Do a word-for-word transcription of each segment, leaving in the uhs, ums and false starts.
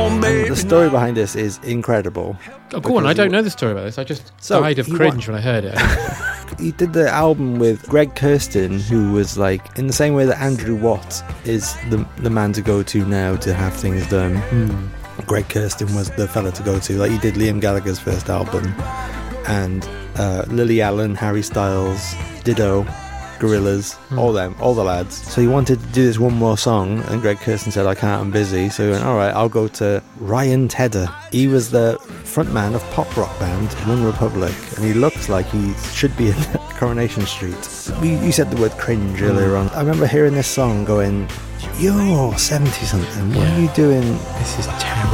on, baby. The story behind this is incredible. Oh, go on. I don't know the story about this. I just so died of cringe wa- when I heard it. He did the album with Greg Kurstin, who was like, in the same way that Andrew Watt is the the man to go to now to have things done. Hmm. Greg Kurstin was the fella to go to. Like, he did Liam Gallagher's first album, and uh, Lily Allen, Harry Styles, Dido, Gorillaz, hmm. all them, all the lads. So he wanted to do this one more song, and Greg Kurstin said, I can't, I'm busy. So he went, alright, I'll go to Ryan Tedder. He was the frontman of pop rock band One Republic, and he looks like he should be in Coronation Street. You, you said the word cringe earlier on. I remember hearing this song going, you're seventy something, what yeah. are you doing? This is terrible.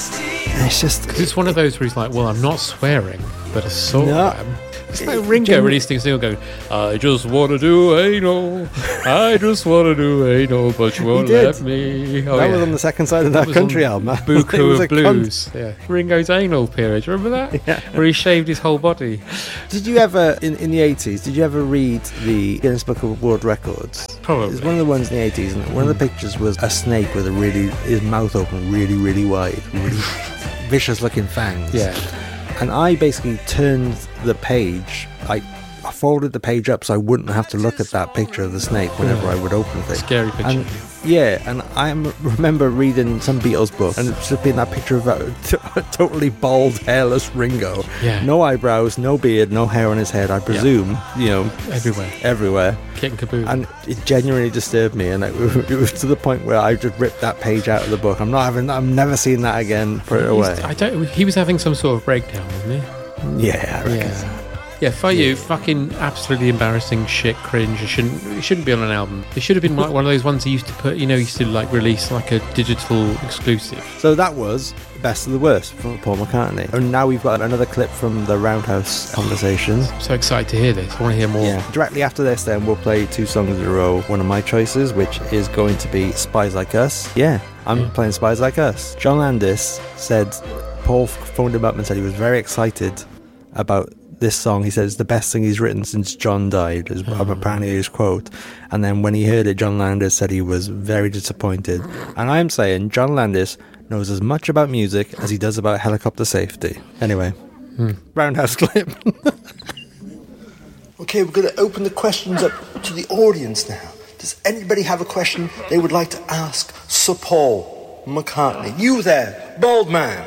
And it's just... Because it's one of those where he's like, well, I'm not swearing, but I sort no. of am. It's like Ringo Gen- releasing a single going, I just want to do anal, I just want to do anal, but you won't let me. Oh, that yeah. was on the second side of that, that country album. Buku of Blues. Yeah. Ringo's anal period, do you remember that? Yeah. Where he shaved his whole body. Did you ever, in, in the eighties, did you ever read the Guinness Book of World Records? Probably. It's one of the ones in the eighties, and one of the pictures was a snake with a really, his mouth open really, really wide, really vicious looking fangs. Yeah. And I basically turned the page, I, I folded the page up so I wouldn't have to look at that picture of the snake whenever yeah. I would open things. Scary picture. And, yeah, and I remember reading some Beatles book, and it's just been that picture of a t- totally bald, hairless Ringo. Yeah. No eyebrows, no beard, no hair on his head, I presume, yeah. you know. Everywhere. Everywhere. Kit and caboodle. And it genuinely disturbed me, and it, it was to the point where I just ripped that page out of the book. I'm not having, I'm never seeing that again, put it away. I don't, he was having some sort of breakdown, wasn't he? Yeah, I reckon yeah. so. Yeah, for you, fucking absolutely embarrassing shit, cringe. It shouldn't, it shouldn't be on an album. It should have been like one of those ones he used to put, you know, he used to like release like a digital exclusive. So that was Best of the Worst from Paul McCartney. And now we've got another clip from the Roundhouse conversation. I'm so excited to hear this. I want to hear more. Yeah. Directly after this, then, we'll play two songs in a row. One of my choices, which is going to be Spies Like Us. Yeah, I'm yeah. playing Spies Like Us. John Landis said, Paul phoned him up and said he was very excited about this song. He said it's the best thing he's written since John died, is oh. apparently his quote. And then when he heard it, John Landis said he was very disappointed. And I'm saying John Landis knows as much about music as he does about helicopter safety. Anyway, hmm. Roundhouse clip. Okay, we're going to open the questions up to the audience now. Does anybody have a question they would like to ask Sir Paul McCartney? You there, bald man.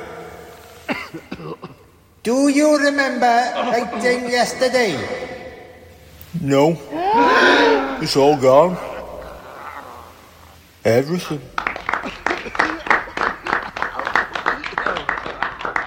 Do you remember writing yesterday? No. It's all gone. Everything.